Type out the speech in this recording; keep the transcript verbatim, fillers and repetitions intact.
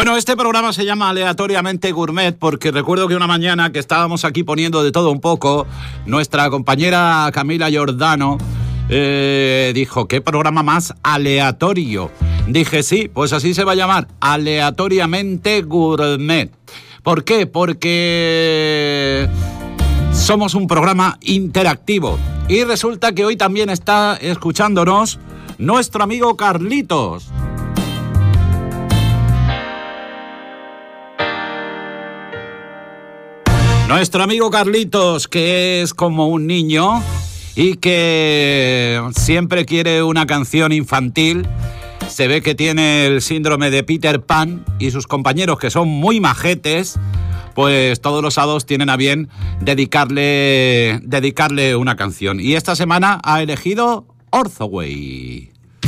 Bueno, este programa se llama Aleatoriamente Gourmet porque recuerdo que una mañana que estábamos aquí poniendo de todo un poco, nuestra compañera Camila Giordano eh, dijo, ¿qué programa más aleatorio? Dije, sí, pues así se va a llamar, Aleatoriamente Gourmet. ¿Por qué? Porque somos un programa interactivo y resulta que hoy también está escuchándonos nuestro amigo Carlitos. Nuestro amigo Carlitos, que es como un niño y que siempre quiere una canción infantil. Se ve que tiene el síndrome de Peter Pan y sus compañeros, que son muy majetes, pues todos los sábados tienen a bien dedicarle, dedicarle una canción. Y esta semana ha elegido Orthoway.